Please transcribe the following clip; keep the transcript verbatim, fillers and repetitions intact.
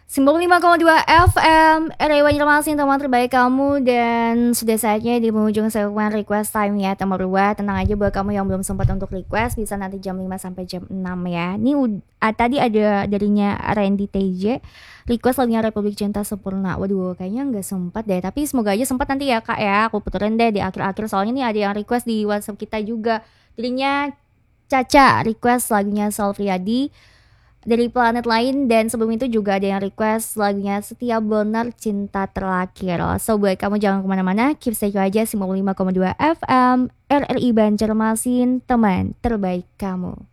sembilan puluh lima koma dua F M R A Banjarmasin, teman terbaik kamu. Dan sudah saatnya di penghujung segmen request time ya teman dua. Tenang aja buat kamu yang belum sempat untuk request, bisa nanti jam lima sampai jam enam ya. Ini uh, tadi ada darinya Randy T J request lagunya Republik Cinta Sempurna. Waduh, kayaknya nggak sempat deh, tapi semoga aja sempat nanti ya kak ya. Aku puterin deh di akhir-akhir, soalnya nih ada yang request di WhatsApp kita juga. Dirinya Caca request lagunya Sal Priadi dari Planet Lain, dan sebelum itu juga ada yang request lagunya Setia Bonar Cinta Terakhir. So buat kamu jangan kemana-mana, keep stay aja sembilan puluh lima koma dua F M R R I Banjarmasin, teman terbaik kamu.